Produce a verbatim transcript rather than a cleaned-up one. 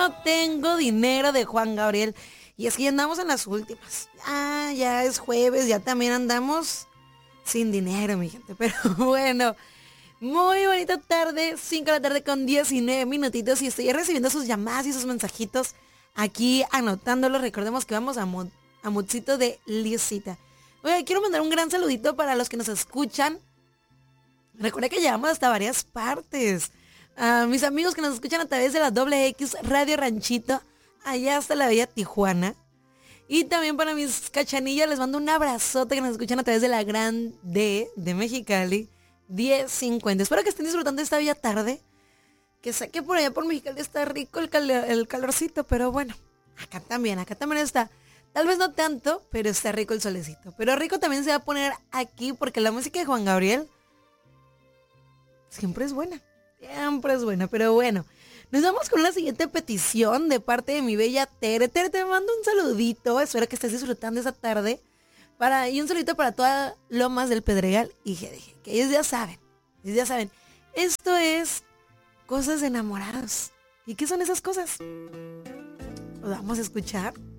no tengo dinero de Juan Gabriel. Y es que ya andamos en las últimas. Ah, ya es jueves, ya también andamos sin dinero, mi gente. Pero bueno, muy bonita tarde, cinco de la tarde con diecinueve minutitos. Y estoy recibiendo sus llamadas y sus mensajitos aquí anotándolos. Recordemos que vamos a, mo- a Moodcito de Lisita. Oye, quiero mandar un gran saludito para los que nos escuchan. Recuerda que llegamos hasta varias partes. A mis amigos que nos escuchan a través de la doble X Radio Ranchito, allá hasta la bella Tijuana. Y también para mis cachanillas les mando un abrazote que nos escuchan a través de la Gran D de Mexicali, diez cincuenta. Espero que estén disfrutando esta bella tarde. Que sé que por allá por Mexicali está rico el, cal- el calorcito, pero bueno, acá también, acá también está. Tal vez no tanto, pero está rico el solecito. Pero rico también se va a poner aquí porque la música de Juan Gabriel siempre es buena. Siempre es buena, pero bueno. Nos vamos con una siguiente petición de parte de mi bella Tere. Tere, te mando un saludito. Espero que estés disfrutando esa tarde. Para, y un saludito para todas Lomas del Pedregal y G D G. Que ellos ya saben. Ellos ya saben. Esto es Cosas de Enamorados. ¿Y qué son esas cosas? Pues vamos a escuchar.